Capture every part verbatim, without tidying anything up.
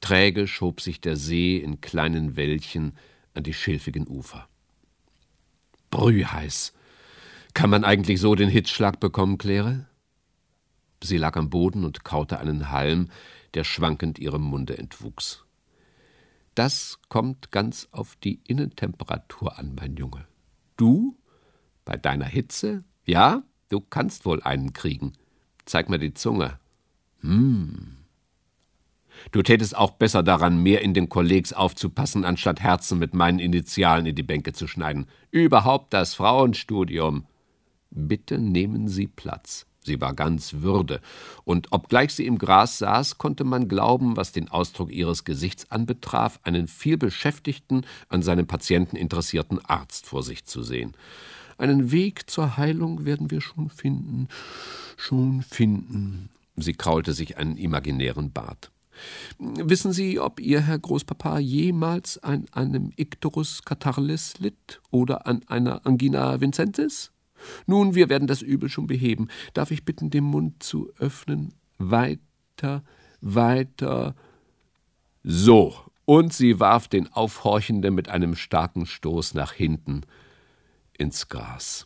Träge schob sich der See in kleinen Wellchen an die schilfigen Ufer. Brühheiß. Kann man eigentlich so den Hitzschlag bekommen, Claire? Sie lag am Boden und kaute einen Halm, der schwankend ihrem Munde entwuchs. Das kommt ganz auf die Innentemperatur an, mein Junge. Du, bei deiner Hitze, ja, du kannst wohl einen kriegen. Zeig mir die Zunge. Hm. Du tätest auch besser daran, mehr in den Kollegs aufzupassen, anstatt Herzen mit meinen Initialen in die Bänke zu schneiden. Überhaupt das Frauenstudium. Bitte nehmen Sie Platz. Sie war ganz Würde, und obgleich sie im Gras saß, konnte man glauben, was den Ausdruck ihres Gesichts anbetraf, einen vielbeschäftigten, an seinem Patienten interessierten Arzt vor sich zu sehen. Einen Weg zur Heilung werden wir schon finden, schon finden. Sie kraulte sich einen imaginären Bart. Wissen Sie, ob Ihr Herr Großpapa jemals an einem Icterus catarrhalis litt oder an einer Angina vincentis? Nun, wir werden das Übel schon beheben. Darf ich bitten, den Mund zu öffnen? Weiter, weiter. So, und sie warf den Aufhorchenden mit einem starken Stoß nach hinten ins Gras.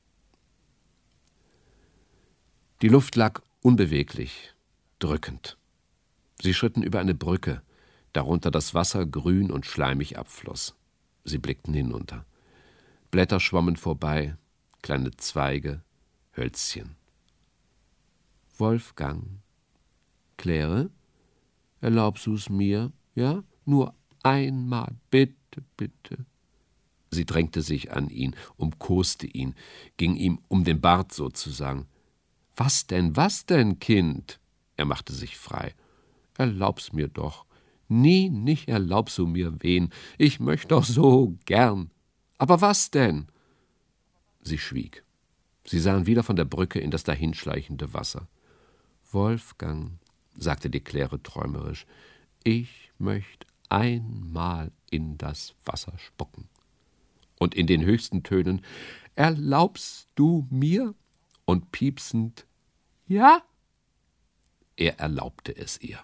Die Luft lag unbeweglich, drückend. Sie schritten über eine Brücke, darunter das Wasser grün und schleimig abfloss. Sie blickten hinunter. Blätter schwammen vorbei, kleine Zweige, Hölzchen. Wolfgang, Claire, erlaubst du's mir, ja? Nur einmal, bitte, bitte. Sie drängte sich an ihn, umkoste ihn, ging ihm um den Bart sozusagen. Was denn, was denn, Kind? Er machte sich frei. Erlaub's mir doch. Nie nicht erlaubst du mir wen. Ich möcht doch so gern. Aber was denn? Sie schwieg. Sie sahen wieder von der Brücke in das dahinschleichende Wasser. Wolfgang, sagte die Claire träumerisch, ich möcht einmal in das Wasser spucken. Und in den höchsten Tönen, erlaubst du mir? Und piepsend, ja? Er erlaubte es ihr.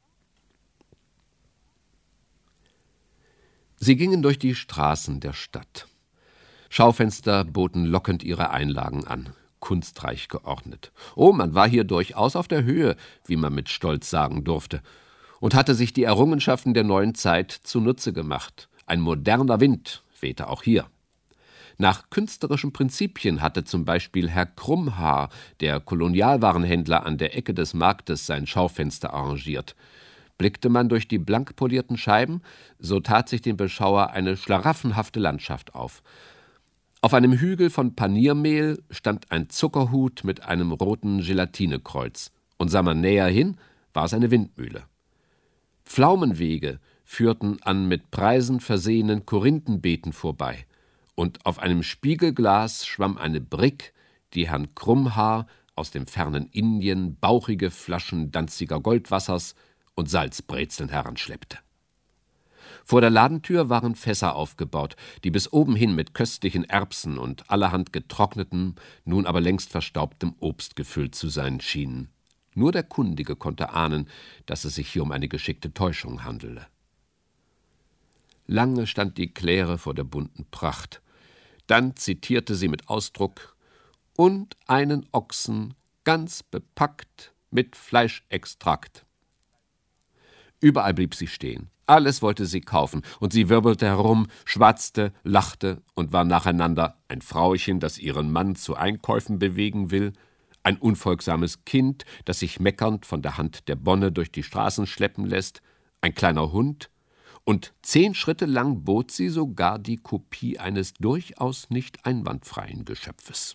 Sie gingen durch die Straßen der Stadt. Schaufenster boten lockend ihre Einlagen an, kunstreich geordnet. Oh, man war hier durchaus auf der Höhe, wie man mit Stolz sagen durfte, und hatte sich die Errungenschaften der neuen Zeit zunutze gemacht. Ein moderner Wind wehte auch hier. Nach künstlerischen Prinzipien hatte zum Beispiel Herr Krummhaar, der Kolonialwarenhändler an der Ecke des Marktes, sein Schaufenster arrangiert. Blickte man durch die blank polierten Scheiben, so tat sich dem Beschauer eine schlaraffenhafte Landschaft auf. Auf einem Hügel von Paniermehl stand ein Zuckerhut mit einem roten Gelatinekreuz, und sah man näher hin, war es eine Windmühle. Pflaumenwege führten an mit Preisen versehenen Korinthenbeeten vorbei, und auf einem Spiegelglas schwamm eine Brigg, die Herrn Krummhaar aus dem fernen Indien bauchige Flaschen Danziger Goldwassers und Salzbrezeln heranschleppte. Vor der Ladentür waren Fässer aufgebaut, die bis oben hin mit köstlichen Erbsen und allerhand getrocknetem, nun aber längst verstaubtem Obst gefüllt zu sein schienen. Nur der Kundige konnte ahnen, dass es sich hier um eine geschickte Täuschung handele. Lange stand die Claire vor der bunten Pracht. Dann zitierte sie mit Ausdruck: »Und einen Ochsen, ganz bepackt mit Fleischextrakt.« Überall blieb sie stehen. Alles wollte sie kaufen, und sie wirbelte herum, schwatzte, lachte und war nacheinander ein Frauchen, das ihren Mann zu Einkäufen bewegen will, ein unfolgsames Kind, das sich meckernd von der Hand der Bonne durch die Straßen schleppen lässt, ein kleiner Hund, und zehn Schritte lang bot sie sogar die Kopie eines durchaus nicht einwandfreien Geschöpfes.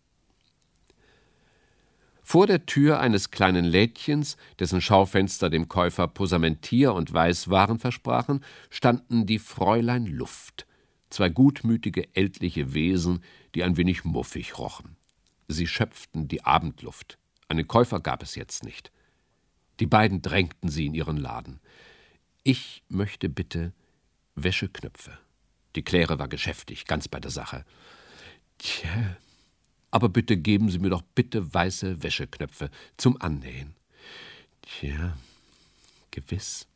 Vor der Tür eines kleinen Lädchens, dessen Schaufenster dem Käufer Posamentier und Weißwaren versprachen, standen die Fräulein Luft, zwei gutmütige ältliche Wesen, die ein wenig muffig rochen. Sie schöpften die Abendluft. Einen Käufer gab es jetzt nicht. Die beiden drängten sie in ihren Laden. »Ich möchte bitte Wäscheknöpfe.« Die Claire war geschäftig, ganz bei der Sache. »Tja, aber bitte geben Sie mir doch bitte weiße Wäscheknöpfe zum Annähen.« »Tja, gewiss.«